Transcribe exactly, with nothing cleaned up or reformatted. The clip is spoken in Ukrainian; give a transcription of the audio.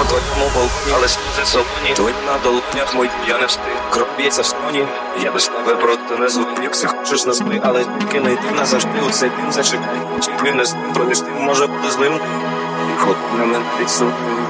твоєму балконі, але сльози солоні. Твої на долонях мої, я не встиг. Кров б'ється в скроні. Я без тебе просто не звик. Якщо хочеш назви, але тільки не йди назавжди. У цей день зачекай. Чи він не з ним, проміж тим може бути злим. І ход на мене під